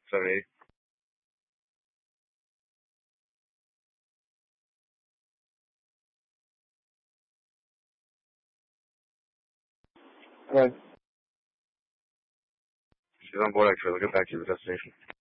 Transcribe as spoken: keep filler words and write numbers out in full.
seven eighty. Right. She's on board, actually. We'll get back to the destination.